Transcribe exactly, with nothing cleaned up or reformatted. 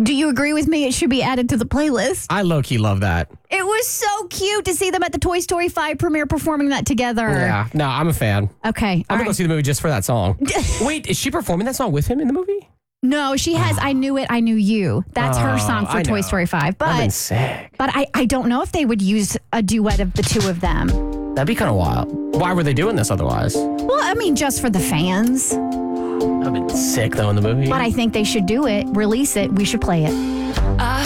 Do you agree with me? It should be added to the playlist. I low-key love that. It was so cute to see them at the Toy Story five premiere performing that together. Yeah. No, I'm a fan. Okay. I'm all going to right. go see the movie just for that song. Wait, is she performing that song with him in the movie? No, she has I Knew It, I Knew You. That's her Oh, song for I Toy know. Story five. That'd been But sick. but I, I don't know if they would use a duet of the two of them. That'd be kind of wild. Why were they doing this otherwise? Well, I mean, just for the fans. That'd been sick, though, in the movie. But I think they should do it, release it, we should play it. I